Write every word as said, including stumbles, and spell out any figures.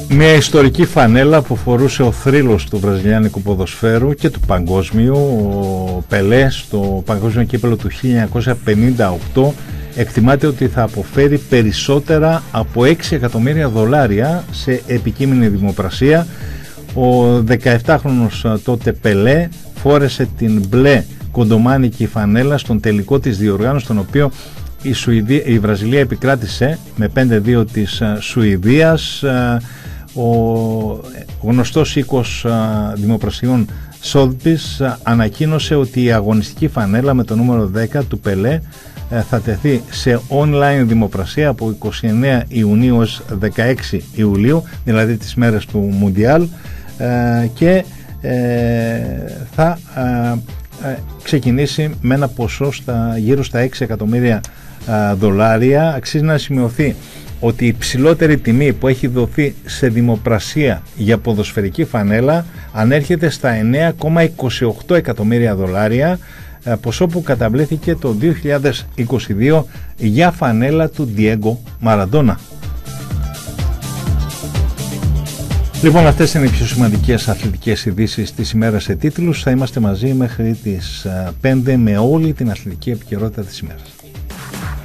Μια ιστορική φανέλα που φορούσε ο θρύλος του βραζιλιάνικου ποδοσφαίρου και του παγκόσμιου, ο Πελέ, στο παγκόσμιο κύπελλο του χίλια εννιακόσια πενήντα οκτώ. Εκτιμάται ότι θα αποφέρει περισσότερα από έξι εκατομμύρια δολάρια σε επικείμενη δημοπρασία. Ο δεκαεπτάχρονος τότε Πελέ φόρεσε την μπλε κοντομάνικη φανέλα στον τελικό της διοργάνωσης, τον οποίο η, Σουηδία, η Βραζιλία επικράτησε με πέντε δύο της Σουηδίας. Ο γνωστός οίκος δημοπρασιών Σόθμπις ανακοίνωσε ότι η αγωνιστική φανέλα με το νούμερο δέκα του Πελέ θα τεθεί σε online δημοπρασία από είκοσι εννέα Ιουνίου έως δεκαέξι Ιουλίου, δηλαδή τις μέρες του Μουντιάλ, και θα ξεκινήσει με ένα ποσό στα, γύρω στα έξι εκατομμύρια δολάρια. Αξίζει να σημειωθεί ότι η υψηλότερη τιμή που έχει δοθεί σε δημοπρασία για ποδοσφαιρική φανέλα ανέρχεται στα εννέα κόμμα είκοσι οκτώ εκατομμύρια δολάρια, ποσό που καταβλήθηκε το δύο χιλιάδες είκοσι δύο για φανέλα του Διέγκο Μαραντόνα. Λοιπόν, αυτές είναι οι πιο σημαντικές αθλητικές ειδήσεις της ημέρας σε τίτλους. Θα είμαστε μαζί μέχρι τις πέντε με όλη την αθλητική επικαιρότητα της ημέρας.